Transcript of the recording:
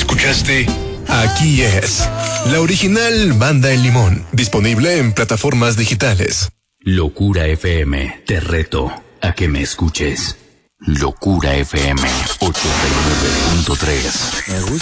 escuchaste Aquí es, la original Banda El Limón, disponible en plataformas digitales. Locura FM, te reto a que me escuches. Locura FM 89.3. Me gusta.